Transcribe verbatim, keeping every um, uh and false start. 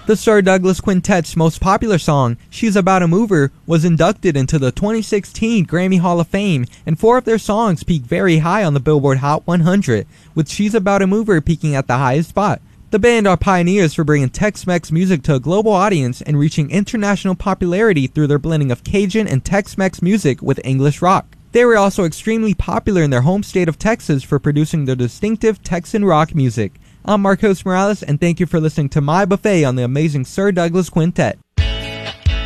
The Sir Douglas Quintet's most popular song, She's About a Mover, was inducted into the twenty sixteen Grammy Hall of Fame, and four of their songs peaked very high on the Billboard Hot one hundred, with She's About a Mover peaking at the highest spot. The band are pioneers for bringing Tex-Mex music to a global audience and reaching international popularity through their blending of Cajun and Tex-Mex music with English rock. They were also extremely popular in their home state of Texas for producing their distinctive Texan rock music. I'm Marcos Morales, and thank you for listening to my buffet on the amazing Sir Douglas Quintet.